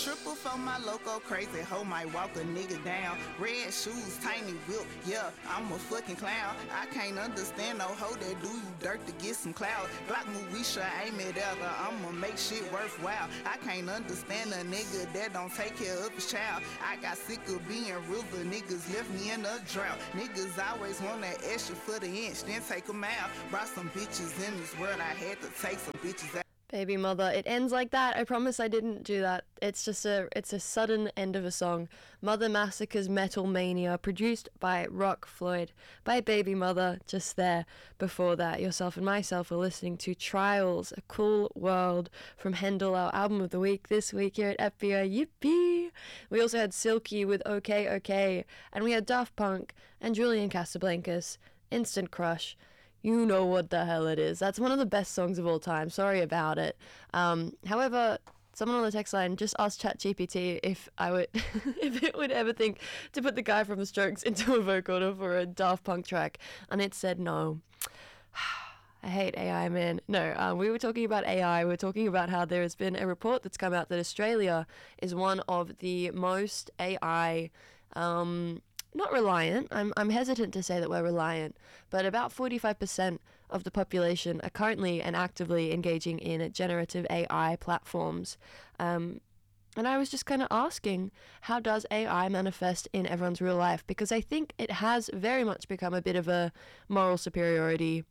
Triple for my loco, crazy hoe might walk a nigga down. Red shoes, tiny whip, yeah, I'm a fucking clown. I can't understand no hoe that do you dirt to get some clout. Block Moesha, aim it at her, I'ma make shit worthwhile. I can't understand a nigga that don't take care of his child. I got sick of being river, niggas left me in a drought. Niggas always want that extra for the inch, then take them out. Brought some bitches in this world, I had to take some bitches out. Baby Mother. It ends like that. I promise I didn't do that. It's a sudden end of a song. Mother Massacre's Metal Mania, produced by Rock Floyd, by Baby Mother. Just there before that, yourself and myself were listening to Trials, A Cool World from Hendel, our album of the week this week here at FBA. Yippee! We also had Silky with OK OK, and we had Daft Punk and Julian Casablancas, Instant Crush. You know what the hell it is. That's one of the best songs of all time. Sorry about it. However, someone on the text line just asked ChatGPT if it would ever think to put the guy from The Strokes into a vocoder for a Daft Punk track, and it said no. I hate AI, man. No, we were talking about AI. We were talking about how there has been a report that's come out that Australia is one of the most AI not reliant. I'm hesitant to say that we're reliant, but about 45% of the population are currently and actively engaging in generative AI platforms. And I was just kind of asking, how does AI manifest in everyone's real life? Because I think it has very much become a bit of a moral superiority,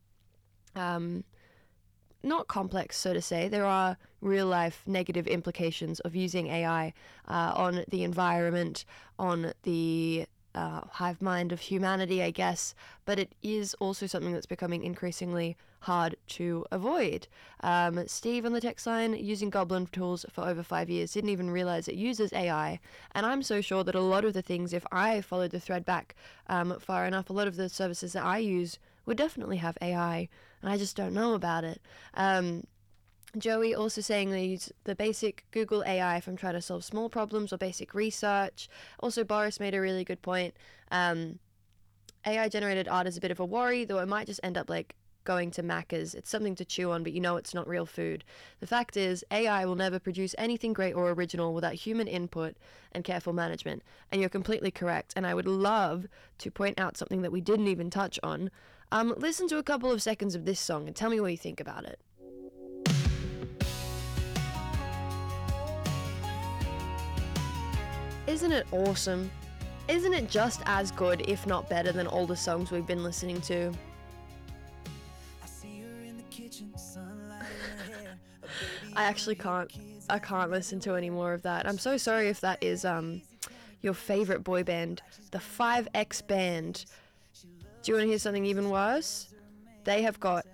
not complex, so to say. There are real life negative implications of using AI on the environment, on the hive mind of humanity, I guess, but it is also something that's becoming increasingly hard to avoid. Steve on the text line, using Goblin tools for over 5 years, didn't even realize it uses AI, and I'm so sure that a lot of the things, if I followed the thread back far enough, a lot of the services that I use would definitely have AI, and I just don't know about it. Joey also saying they use the basic Google AI from trying to solve small problems or basic research. Also, Boris made a really good point. AI generated art is a bit of a worry, though it might just end up like going to Macca's. It's something to chew on, but you know it's not real food. The fact is, AI will never produce anything great or original without human input and careful management. And you're completely correct. And I would love to point out something that we didn't even touch on. Listen to a couple of seconds of this song and tell me what you think about it. Isn't it awesome? Isn't it just as good, if not better, than all the songs we've been listening to? I actually can't listen to any more of that. I'm so sorry if that is your favorite boy band, the 5X Band. Do you want to hear something even worse? They have got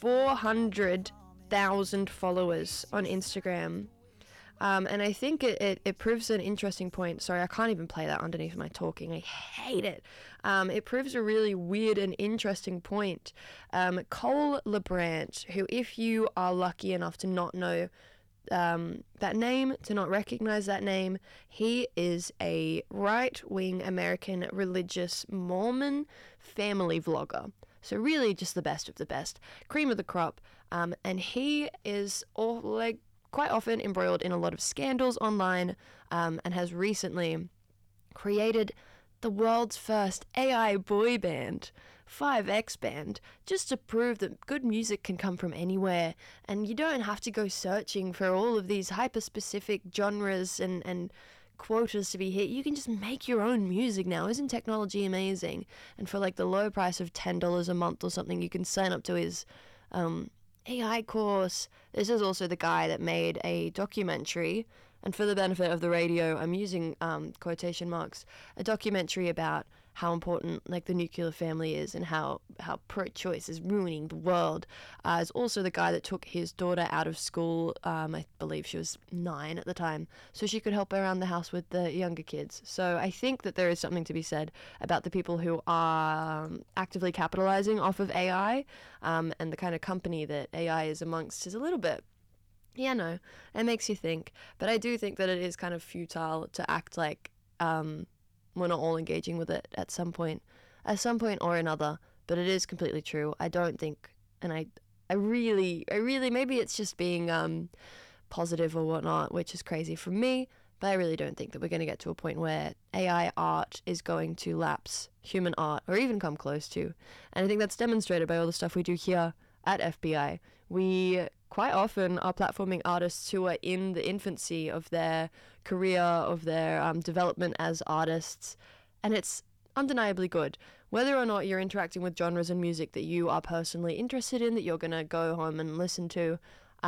400,000 followers on Instagram. And I think it proves an interesting point. Sorry, I can't even play that underneath my talking. I hate it. It proves a really weird and interesting point. Cole LeBrandt, who, if you are lucky enough to not know that name, to not recognize that name, he is a right-wing American religious Mormon family vlogger. So really just the best of the best. Cream of the crop. And he is all like quite often embroiled in a lot of scandals online, and has recently created the world's first AI boy band, 5X Band, just to prove that good music can come from anywhere, and you don't have to go searching for all of these hyper-specific genres and quotas to be hit. You can just make your own music now. Isn't technology amazing? And for like the low price of $10 a month or something, you can sign up to his AI course. This is also the guy that made a documentary, and for the benefit of the radio, I'm using quotation marks, a documentary about how important like the nuclear family is and how pro-choice is ruining the world. Is also the guy that took his daughter out of school, I believe she was 9 at the time, so she could help around the house with the younger kids. So I think that there is something to be said about the people who are actively capitalizing off of AI, and the kind of company that AI is amongst is a little bit, yeah, no, it makes you think. But I do think that it is kind of futile to act like we're not all engaging with it at some point or another. But it is completely true. I don't think, and I really, maybe it's just being positive or whatnot, which is crazy for me. But I really don't think that we're going to get to a point where AI art is going to lapse human art or even come close to. And I think that's demonstrated by all the stuff we do here at FBI. We quite often are platforming artists who are in the infancy of their career, of their development as artists, and it's undeniably good. Whether or not you're interacting with genres and music that you are personally interested in, that you're going to go home and listen to,